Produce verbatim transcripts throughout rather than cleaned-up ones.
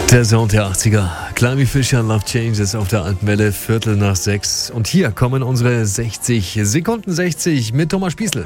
Der Sound der achtziger. Climbing Fisher, Love Changes auf der Alpenwelle, Viertel nach sechs. Und hier kommen unsere sechzig Sekunden sechzig mit Thomas Spießl.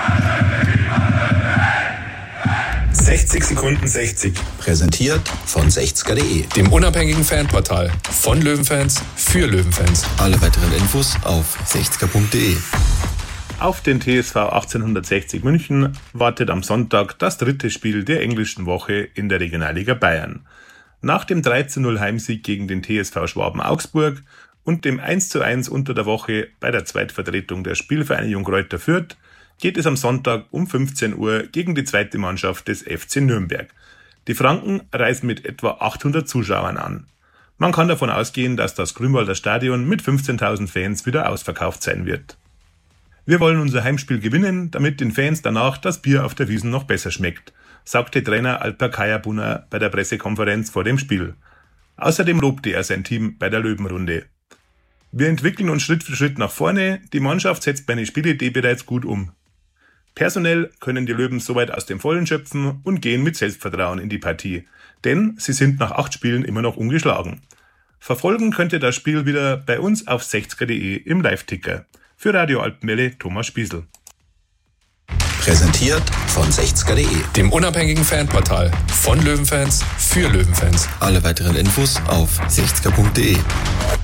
sechzig Sekunden sechzig. Präsentiert von sechziger punkt de, dem unabhängigen Fanportal von Löwenfans für Löwenfans. Alle weiteren Infos auf sechziger punkt de. Auf den T S V achtzehnhundertsechzig München wartet am Sonntag das dritte Spiel der englischen Woche in der Regionalliga Bayern. Nach dem drei zu null Heimsieg gegen den T S V Schwaben Augsburg und dem eins zu eins unter der Woche bei der Zweitvertretung der Spielvereinigung Greuther Fürth geht es am Sonntag um fünfzehn Uhr gegen die zweite Mannschaft des F C Nürnberg. Die Franken reisen mit etwa achthundert Zuschauern an. Man kann davon ausgehen, dass das Grünwalder Stadion mit fünfzehntausend Fans wieder ausverkauft sein wird. Wir wollen unser Heimspiel gewinnen, damit den Fans danach das Bier auf der Wiesn noch besser schmeckt, sagte Trainer Alper Kayabunner bei der Pressekonferenz vor dem Spiel. Außerdem lobte er sein Team bei der Löwenrunde. Wir entwickeln uns Schritt für Schritt nach vorne, die Mannschaft setzt meine Spielidee bereits gut um. Personell können die Löwen soweit aus dem Vollen schöpfen und gehen mit Selbstvertrauen in die Partie, denn sie sind nach acht Spielen immer noch ungeschlagen. Verfolgen könnt ihr das Spiel wieder bei uns auf sechziger punkt de im Live-Ticker. Für Radio Alpenwelle Thomas Spießl. Präsentiert von sechziger punkt de, dem unabhängigen Fanportal von Löwenfans für Löwenfans. Alle weiteren Infos auf sechziger punkt de.